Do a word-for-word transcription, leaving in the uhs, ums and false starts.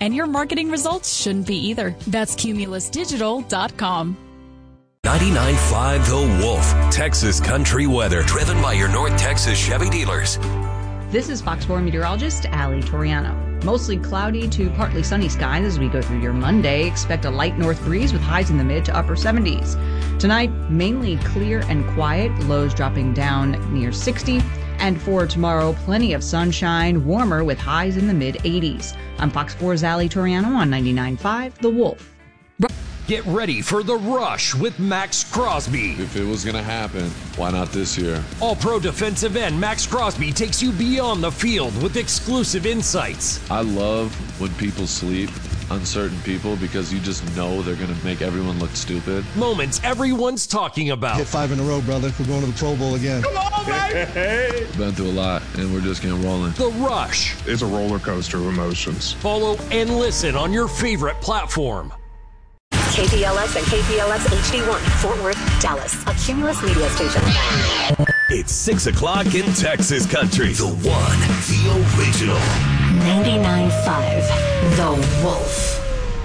And your marketing results shouldn't be either. That's cumulus digital dot com. ninety-nine point five The Wolf, Texas country weather, driven by your North Texas Chevy dealers. This is Fox four meteorologist Ali Toriano. Mostly cloudy to partly sunny skies as we go through your Monday. Expect a light north breeze with highs in the mid to upper seventies. Tonight, mainly clear and quiet, lows dropping down near sixty. And for tomorrow, plenty of sunshine, warmer with highs in the mid eighties. I'm Fox four's Ali Toriano on ninety-nine point five The Wolf. Get ready for The Rush with Max Crosby. If it was going to happen, why not this year? All-pro defensive end Max Crosby takes you beyond the field with exclusive insights. I love when people sleep on certain people because you just know they're going to make everyone look stupid. Moments everyone's talking about. Hit five in a row, brother. We're going to the Pro Bowl again. Come on, baby! Been through a lot, and we're just getting rolling. The Rush. It's a roller coaster of emotions. Follow and listen on your favorite platform. K P L S and K P L S H D one, Fort Worth, Dallas, a Cumulus media station. It's six o'clock in Texas country. The one, the original. ninety-nine point five The Wolf.